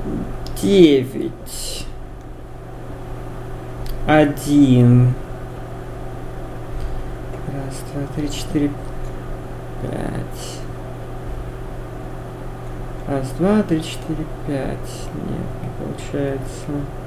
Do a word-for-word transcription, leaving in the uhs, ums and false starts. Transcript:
девять, один, раз, два, три, четыре, пять, раз, два, три, четыре, пять, нет, не получается.